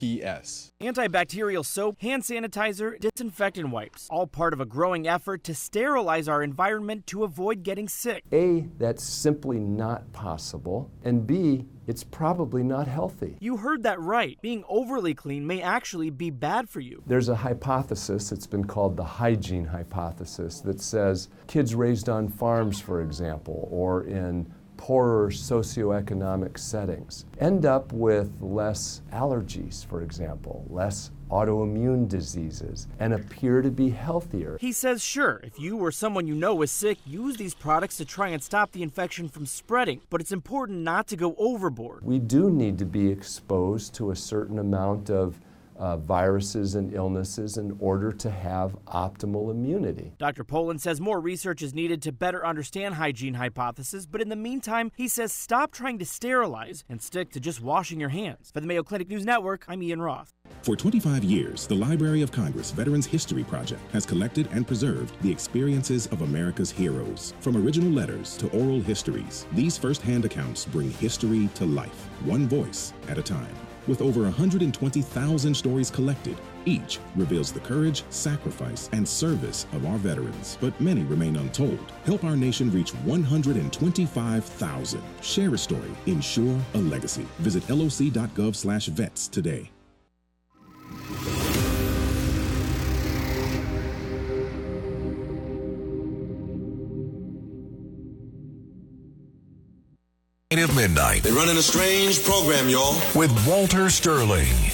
P.S. Antibacterial soap, hand sanitizer, disinfectant wipes, all part of a growing effort to sterilize our environment to avoid getting sick. A, that's simply not possible, and B, it's probably not healthy. You heard that right. Being overly clean may actually be bad for you. There's a hypothesis, it's been called the hygiene hypothesis, that says kids raised on farms, for example, or in poorer socioeconomic settings end up with less allergies, for example, less autoimmune diseases, and appear to be healthier. He says, sure, if you or someone you know is sick, use these products to try and stop the infection from spreading, but it's important not to go overboard. We do need to be exposed to a certain amount of viruses and illnesses in order to have optimal immunity. Dr. Poland says more research is needed to better understand hygiene hypothesis, but in the meantime, he says stop trying to sterilize and stick to just washing your hands. For the Mayo Clinic News Network, I'm Ian Roth. For 25 years, the Library of Congress Veterans History Project has collected and preserved the experiences of America's heroes. From original letters to oral histories, these first-hand accounts bring history to life, one voice at a time. With over 120,000 stories collected, each reveals the courage, sacrifice, and service of our veterans, but many remain untold. Help our nation reach 125,000. Share a story. Ensure a legacy. Visit loc.gov/vets today. Midnight. They're running a strange program, y'all. With Walter Sterling.